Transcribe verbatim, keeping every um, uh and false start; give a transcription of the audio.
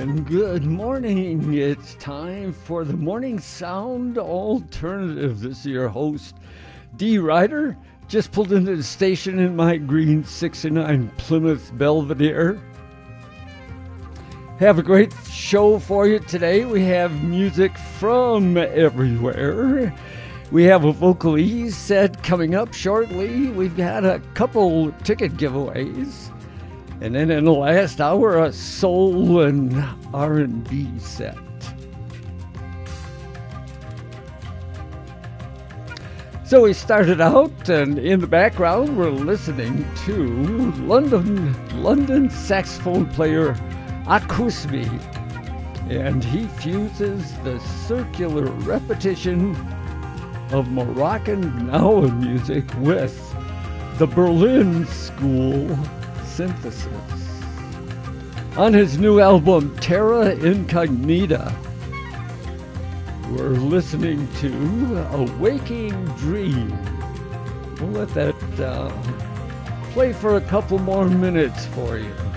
And good morning. It's time for the Morning Sound Alternative. This is your host, D. Ryder. Just pulled into the station in my green sixty-nine Plymouth Belvedere. Have a great show for you today. We have music from everywhere. We have a Vocalese set coming up shortly. We've got a couple ticket giveaways. And then in the last hour, a soul and R and B set. So we started out, and in the background, we're listening to London, London saxophone player Akousmi. And he fuses the circular repetition of Moroccan Gnawa music with the Berlin School synthesis. On his new album, Terra Incognita, we're listening to A Waking Dream. We'll let that uh, play for a couple more minutes for you.